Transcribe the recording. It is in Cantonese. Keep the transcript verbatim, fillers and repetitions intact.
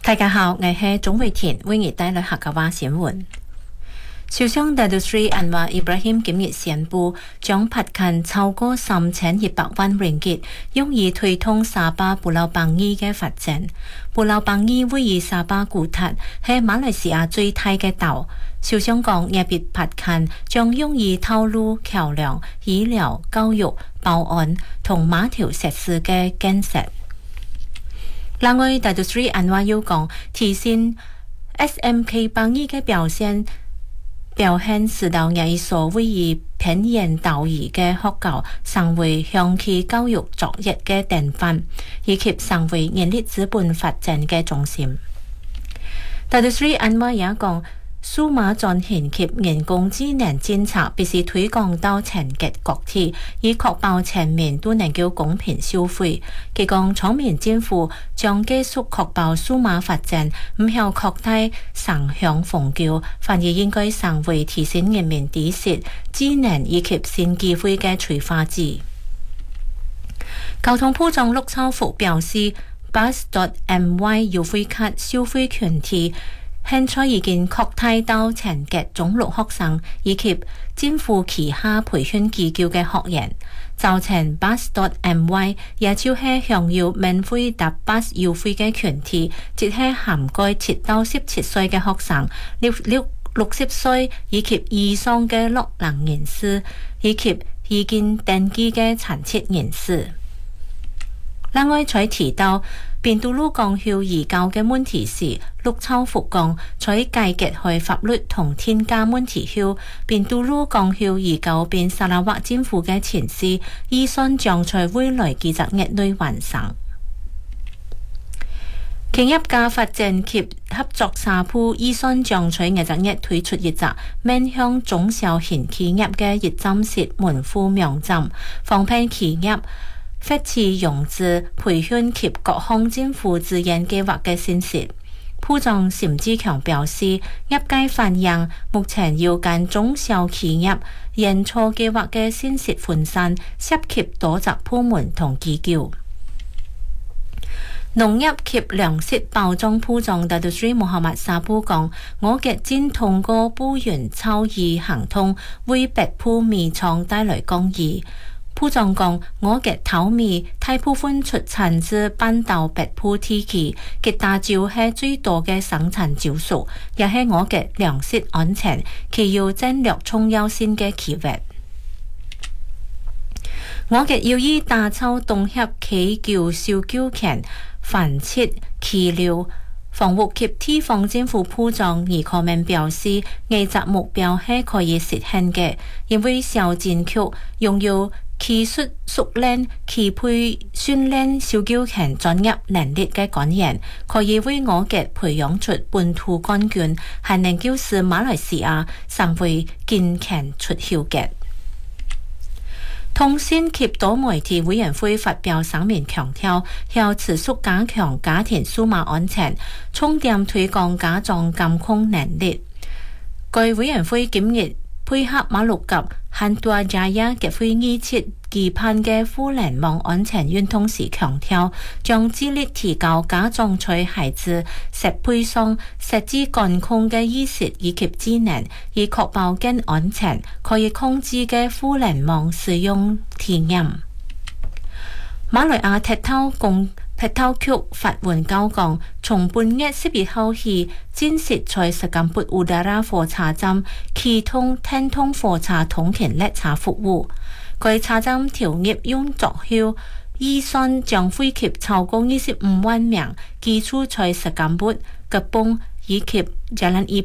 大家好，我係鍾慧田，為你帶來客家話新聞。首相大都斯安華伊布拉欣今日宣布，將撥款超過三千一百萬ringgit吉，用以推動沙巴布勞邦語嘅發展。布勞邦語位於沙巴古塔，係馬來西亞最大嘅島。首相講，呢筆撥款將用以投入橋樑、醫療、教育、保安同碼頭設施嘅建設。另外，大都斯安華又講，提升 S M K 邦語嘅表現。表現使到藝術位於偏遠島嶼嘅學校成為長期教育作業嘅典範，以及成為人力資本發展嘅中心。大都斯安華也講，數碼轉型及人工智能政策必須推廣到全國各地，以確保全民都能夠公平消費。佢講，廠民政府將繼續確保數碼發展唔向擴大城鄉封建，反而應該成為提升人民知識、智能以及新機會嘅催化劑。交通部長陸兆福表示 ，Bus.my 優惠卡消費群體現在已經擴大到全國中六學生以及政府旗下培訓機構嘅學員，造成 Bus.my 也就是享有免費搭 bus 優惠嘅群體，即係涵蓋七到十七歲嘅學生、六六六十歲以及以上嘅老齡人士，以及已經登記嘅殘疾人士。另外再提到邊度路降校移交嘅問題時，陸兆福講，在解決開法律同天價問題後，邊度路降校移交變沙拉瓦政府嘅前事，預算將在未來幾十日內完成。企業家發展及合作沙鋪預算將在幾十日推出一隻面向中小型企業嘅一站式門戶網站，方便企業發起融資、培訓及各項政府資源計劃嘅信息。部長岑志強表示，業界反映目前要間中小企業研初計劃嘅信息分散，涉及多隻部門同機構。農業及糧食包裝部長大都斯穆罕默沙布講，我嘅正通過部員超議行動，為北部米廠帶來公義。部長講，我嘅頭米大部分出產自半島北部地區，吉打州係最多嘅生產州屬，也係我嘅糧食安全其要戰略重要性嘅區域。我嘅要以打造東協企業小酒權繁殖飼料。房屋及地方政府部長倪可明表示，藝術目標係可以實現嘅，因為小戰區擁有技術熟練、期配訓練小酒權專業能力嘅官員，可以為我嘅培養出本土幹軍，係能夠使馬來西亞成為堅強出口嘅。通訊及多媒體委員會發表聲明強調，要持續加強家庭數碼安全，重點推廣家長監控能力。該委員會今日配合馬六甲漢都加亞結會議設舉辦嘅互聯網安全運動時強調，將致力提高家長在孩子設備上設置監控嘅意識以及智能，以確保更安全可以控制嘅互聯網使用體驗。馬來亞鐵頭公鐵頭局發文交講，從本月十一號起，正式在石金布烏達拉火車站啟通天通火車通勤列車服務。該車站調業用作後，預算將惠及超過二十五萬名基礎在石金布、吉邦以及加蘭伊